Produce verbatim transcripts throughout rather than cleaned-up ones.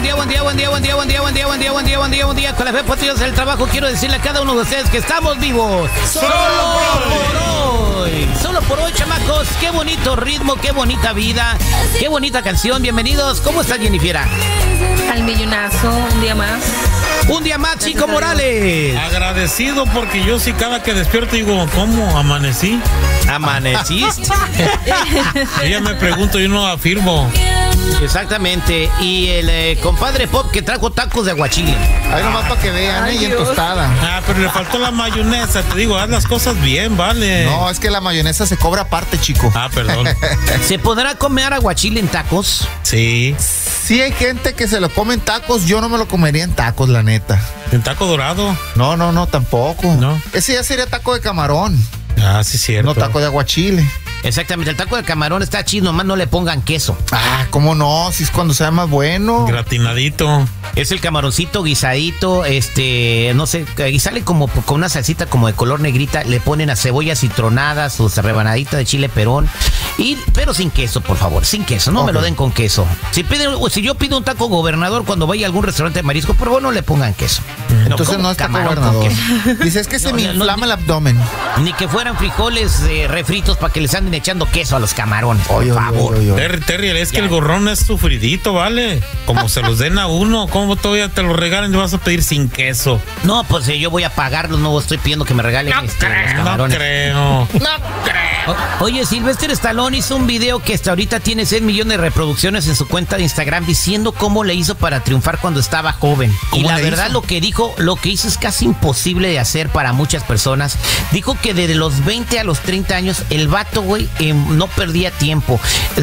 día, buen día, buen día, buen día, buen día, buen día, buen día, buen día, buen día, buen día. Con la fe patriotas del trabajo quiero decirle a cada uno de ustedes que estamos vivos. Solo por hoy. Solo por hoy, chamacos. Qué bonito ritmo, qué bonita vida, qué bonita canción. Bienvenidos. ¿Cómo está Jennifer? Al millonazo, un día más. Un día más, Chico Morales. Agradecido porque yo sí cada que despierto digo, ¿cómo amanecí? ¿Amaneciste? Ella me pregunto y no afirmo. Exactamente. Y el eh, compadre Pop que trajo tacos de aguachile. Ahí nomás para que vean, Ay, ¿eh? Y en Dios. tostada. Ah, pero le faltó la mayonesa. Te digo, haz las cosas bien, vale. No, es que la mayonesa se cobra aparte, chico. Ah, perdón. ¿Se podrá comer aguachile en tacos? Sí. Sí hay gente que se lo come en tacos, yo no me lo comería en tacos, la neta. En taco dorado. No, no, no, tampoco. No. Ese ya sería taco de camarón, Ah, sí, cierto. no taco de aguachile. Exactamente, el taco de camarón está chido, nomás no le pongan queso. Ah, ¿cómo no? Si es cuando sea más bueno. Gratinadito. Es el camaroncito guisadito, este, no sé, y sale como con una salsita como de color negrita, le ponen a cebollas citronadas, sus rebanaditas de chile perón, y, pero sin queso, por favor, sin queso, no Ok. me lo den con queso. Si piden, si yo pido un taco gobernador cuando vaya a algún restaurante de marisco, por favor no le pongan queso. Entonces ¿cómo no es taco camarón con gobernador. queso? Dice, es que se No, me no, no, inflama ni- el abdomen. Ni que fueran frijoles eh, refritos para que les anden echando queso a los camarones, por Oye, oye, favor. oye, oye. Terry, Terry, es que Ya. el gorrón es sufridito, ¿vale? Como se los den a uno, ¿cómo todavía te lo regalan y vas a pedir sin queso? No, pues eh, yo voy a pagarlos, no estoy pidiendo que me regalen No este, los creo, no camarones. creo. O- Oye, Sylvester Stallone hizo un video que hasta ahorita tiene seis millones de reproducciones en su cuenta de Instagram diciendo cómo le hizo para triunfar cuando estaba joven. Y ¿Cómo la le verdad hizo? lo que dijo, lo que hizo es casi imposible de hacer para muchas personas. Dijo que desde los veinte a los treinta años el vato, güey, eh, no perdía tiempo.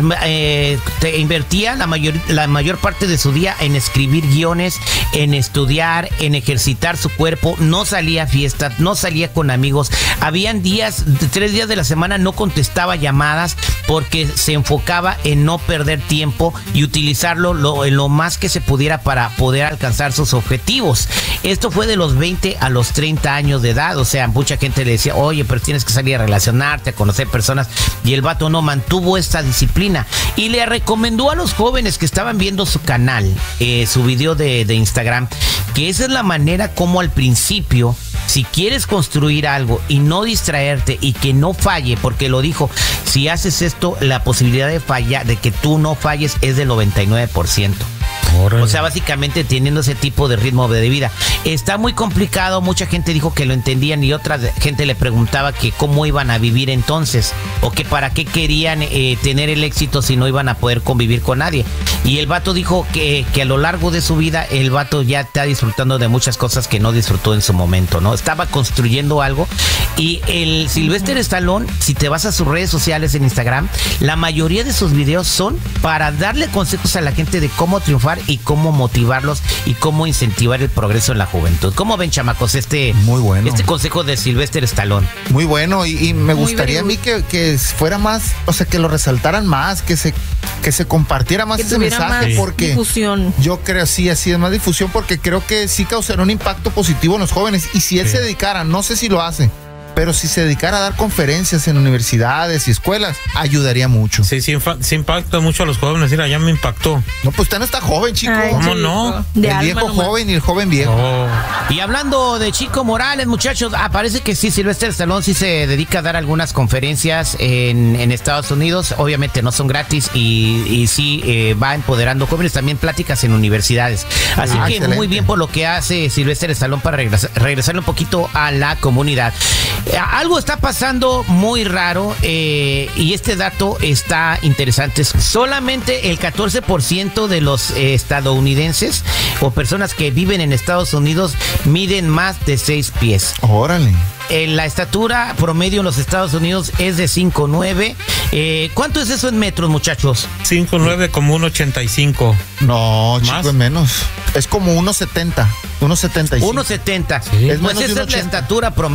Eh, te invertía la mayor, la mayor parte de su día en escribir guiones, en estudiar, en ejercitar su cuerpo. No salía a fiestas, no salía con amigos. Habían días, tres días de la semana no contestaba llamadas porque se enfocaba en no perder tiempo y utilizarlo lo, en lo más que se pudiera para poder alcanzar sus objetivos. Esto fue de los veinte a los treinta años de edad. O sea, mucha gente le decía, oye, pero tienes que salir a relacionarte, a conocer personas. Y el vato no mantuvo esta disciplina. Y le recomendó a los jóvenes que estaban viendo su canal, eh, su video de, de Instagram, que esa es la manera como al principio, si quieres construir algo y no distraerte y que no falle, porque lo dijo, si haces esto, la posibilidad de fallar, de que tú no falles es del noventa y nueve por ciento. O sea, básicamente teniendo ese tipo de ritmo de vida. Está muy complicado, mucha gente dijo que lo entendían y otra gente le preguntaba que cómo iban a vivir entonces, o que para qué querían eh, tener el éxito si no iban a poder convivir con nadie. Y el vato dijo que, que a lo largo de su vida el vato ya está disfrutando de muchas cosas que no disfrutó en su momento, ¿no? Estaba construyendo algo. Y el Sylvester Stallone, si te vas a sus redes sociales en Instagram, la mayoría de sus videos son para darle consejos a la gente de cómo triunfar y cómo motivarlos y cómo incentivar el progreso en la juventud. ¿Cómo ven, chamacos, este, Muy bueno. este consejo de Sylvester Stallone? Muy bueno, y, y me Muy gustaría a very mí que, que fuera más, o sea, que lo resaltaran más, que se, que se compartiera más Que ese tuviera mensaje, más porque difusión. yo creo, sí, así es, más difusión, porque creo que sí causará un impacto positivo en los jóvenes, y si él Sí. se dedicara, no sé si lo hace, pero si se dedicara a dar conferencias en universidades y escuelas, ayudaría mucho. Sí, sí, infa- sí impacta mucho a los jóvenes. Mira, ya me impactó. No, pues usted no está joven, chico. Ay, ¿Cómo chico. no? De el alma viejo nomás. joven y el joven viejo. Oh. Y hablando de Chico Morales, muchachos, ah, parece que sí, Sylvester Stallone sí se dedica a dar algunas conferencias en, en Estados Unidos. Obviamente no son gratis y, y sí eh, va empoderando jóvenes, también pláticas en universidades. Así Ah, que excelente. muy bien por lo que hace Sylvester Stallone para regresar, regresarle un poquito a la comunidad. Eh, algo está pasando muy raro eh, y este dato está interesante. Solamente el catorce por ciento de los eh, estadounidenses o personas que viven en Estados Unidos miden más de seis pies. Órale. Eh, la estatura promedio en los Estados Unidos es de cinco nueve. Eh, ¿Cuánto es eso en metros, muchachos? cinco nueve como un ochenta y cinco. No, chico, ¿Más? es menos. Es como uno setenta, uno setenta y cinco. uno setenta. Sí. Es Pues menos de esa un es la ochenta. estatura promedio.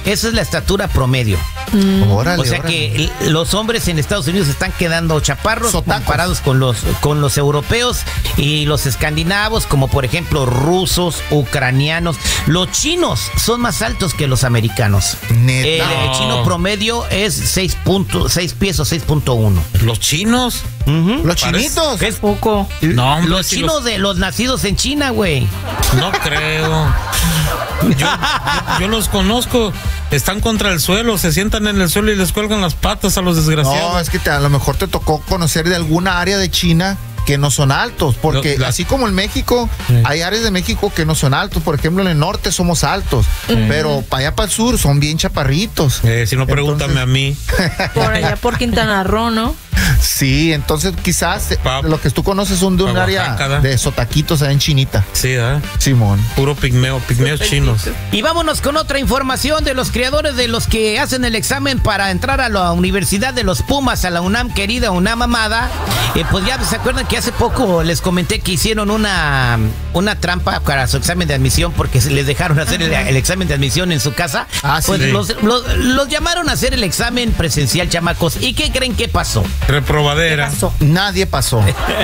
Esa es la estatura promedio. Órale, O sea órale. que el- los hombres en Estados Unidos están quedando chaparros Sotacos. comparados con los, con los europeos y los escandinavos, como por ejemplo rusos, ucranianos. Los chinos son más altos que los americanos. Neta. El, el No. chino promedio es seis, pies o seis punto uno. Los chinos. Los Parece- chinitos. Es poco. No, hombre, Los si chinos de los nacidos en China, güey. No creo. Yo, yo- yo los conozco. Están contra el suelo, se sientan en el suelo y les cuelgan las patas a los No, desgraciados. es que te- a lo mejor te tocó conocer de alguna área de China que no son altos, porque Lo- la- así como en México, Sí. hay áreas de México que no son altos. Por ejemplo, en el norte somos altos, pero para allá para el sur son bien chaparritos. Eh, si no, pregúntame Entonces- a mí. Por allá por Quintana Roo, ¿no? Sí, entonces quizás eh, Pa- lo que tú conoces son de un pa área Oaxaca, ¿da? de sotaquitos allá en Chinita. Sí, ¿eh? Simón. Puro pigmeo, pigmeos chinos. Y vámonos con otra información de los creadores de los que hacen el examen para entrar a la Universidad de los Pumas, a la UNAM querida, UNAM amada. Eh, pues ya se acuerdan que hace poco les comenté que hicieron una, una trampa para su examen de admisión porque se les dejaron hacer el, el examen de admisión en su casa. Ah, sí. Pues Sí. los, los- los llamaron a hacer el examen presencial, chamacos. ¿Y qué creen que pasó? Reprobadera. Pasó. Nadie pasó.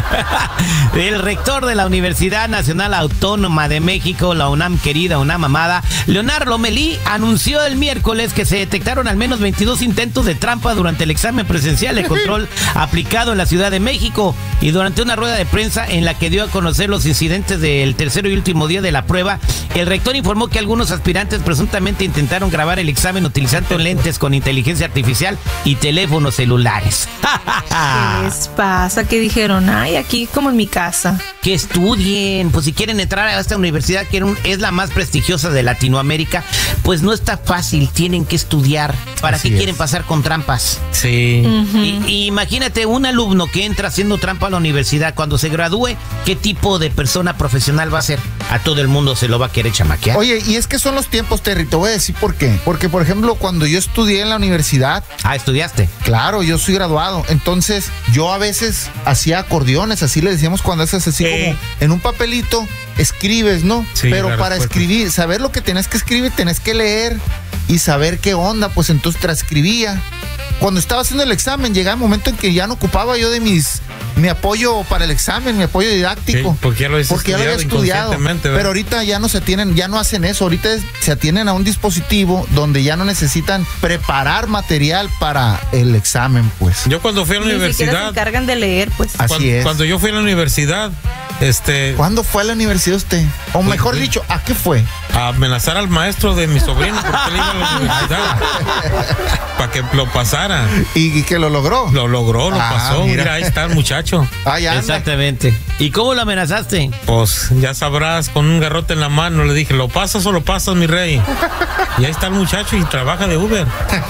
El rector de la Universidad Nacional Autónoma de México, la UNAM querida, UNAM amada, Leonardo Lomelí, anunció el miércoles que se detectaron al menos veintidós intentos de trampa durante el examen presencial de control aplicado en la Ciudad de México. Y durante una rueda de prensa en la que dio a conocer los incidentes del tercer y último día de la prueba, el rector informó que algunos aspirantes presuntamente intentaron grabar el examen utilizando lentes con inteligencia artificial y teléfonos celulares. ¿Qué les pasa? Que dijeron, ay, aquí como en mi casa. Que estudien, pues si quieren entrar a esta universidad que era un- es la más prestigiosa de Latinoamérica, pues no está fácil, tienen que estudiar. ¿Para Así qué es. quieren pasar con trampas? Sí. Y, y imagínate un alumno que entra haciendo trampa a la universidad, cuando se gradúe, ¿qué tipo de persona profesional va a ser? A todo el mundo se lo va a querer chamaquear. Oye, y es que son los tiempos, Terry, te voy a decir por qué. Porque, por ejemplo, cuando yo estudié en la universidad, Ah, estudiaste. claro, yo soy graduado. Entonces, yo a veces hacía acordeones, así le decíamos cuando haces así Eh. como en un papelito, escribes, ¿no? Sí, Pero la para respuesta. escribir, saber lo que tenés que escribir, tenés que leer y saber qué onda, pues entonces transcribía. Cuando estaba haciendo el examen, llegaba el momento en que ya no ocupaba yo de mis mi apoyo para el examen, mi apoyo didáctico. Sí, porque ya lo habías Porque ya lo había estudiado estudiado. inconscientemente, ¿verdad? Pero ahorita ya no se tienen, ya no hacen eso. Ahorita es- se atienen a un dispositivo donde ya no necesitan preparar material para el examen, pues. Yo cuando fui a la Ni siquiera se universidad, encargan de leer, pues. Así cuando, es. cuando yo fui a la universidad, este, ¿Cuándo fue a la universidad usted? O mejor Pues, dicho, ¿a qué fue? a amenazar al maestro de mi sobrino porque él iba a la universidad para que lo pasara. Y, y que lo logró. Lo logró, lo Ah, pasó. mira. Mira, ahí está el muchacho. Ah, ya anda. Exactamente. ¿Y cómo lo amenazaste? Pues ya sabrás, con un garrote en la mano le dije, ¿lo pasas o lo pasas, mi rey? Y ahí está el muchacho y trabaja de Uber.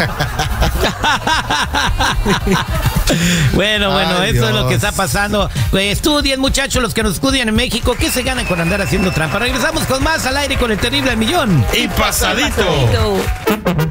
Bueno, bueno, Ay, eso es lo Dios. que está pasando. Eh, estudien, muchachos, los que nos estudian en México. ¿Qué se ganan con andar haciendo trampa? Regresamos con más al aire con el terrible al millón. Y pasadito. Pasadito.